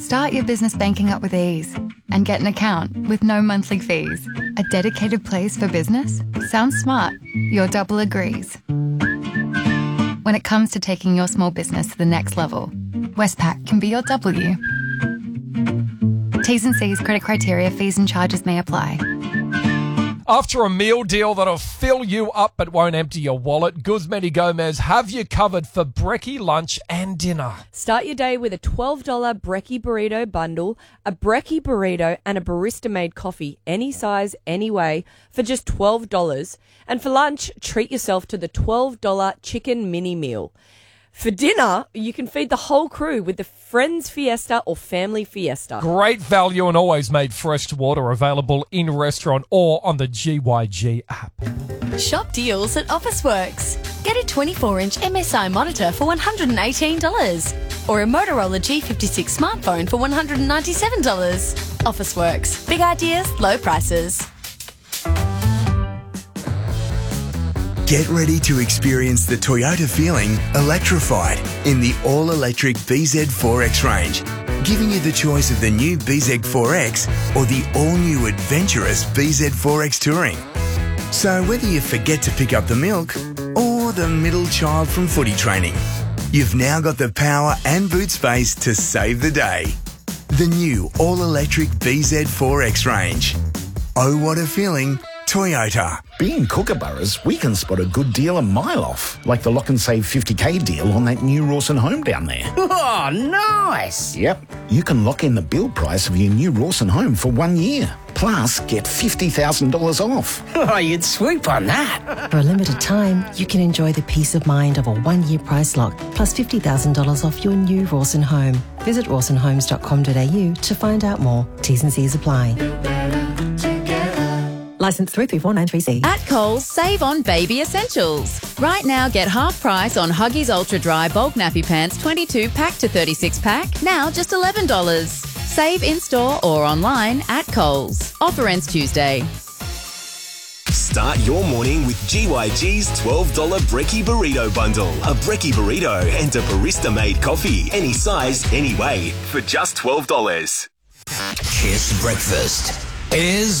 Start your business banking up with ease and get an account with no monthly fees. A dedicated place for business? Sounds smart. Your double agrees. When it comes to taking your small business to the next level, Westpac can be your W. T's and C's, credit criteria, fees and charges may apply. After a meal deal that'll fill you up but won't empty your wallet, Guzman y Gomez have you covered for brekkie lunch and dinner. Start your day with a $12 brekkie burrito bundle, a brekkie burrito and a barista-made coffee, any size, any way, for just $12. And for lunch, treat yourself to the $12 chicken mini meal. For dinner, you can feed the whole crew with the Friends Fiesta or Family Fiesta. Great value and always made fresh to order, available in restaurant or on the GYG app. Shop deals at Officeworks. Get a 24-inch MSI monitor for $118 or a Motorola G56 smartphone for $197. Officeworks. Big ideas, low prices. Get ready to experience the Toyota feeling electrified in the all-electric BZ4X range, giving you the choice of the new BZ4X or the all-new adventurous BZ4X Touring. So whether you forget to pick up the milk or the middle child from footy training, you've now got the power and boot space to save the day. The new all-electric BZ4X range. Oh, what a feeling. Toyota. Being Kookaburras, we can spot a good deal a mile off, like the Lock and Save 50k deal on that new Rawson home down there. Oh, nice! Yep, you can lock in the build price of your new Rawson home for 1 year, plus get $50,000 off. Oh, you'd swoop on that. For a limited time, you can enjoy the peace of mind of a 1-year price lock, plus $50,000 off your new Rawson home. Visit rawsonhomes.com.au to find out more. T's and C's apply. Licence 334936C. At Coles, save on baby essentials. Right now, get half price on Huggies Ultra Dry Bulk Nappy Pants 22 pack to 36 pack, now just $11. Save in-store or online at Coles. Offer ends Tuesday. Start your morning with GYG's $12 Brekkie Burrito Bundle. A Brekkie Burrito and a barista-made coffee. Any size, any way, for just $12. Kiss Breakfast is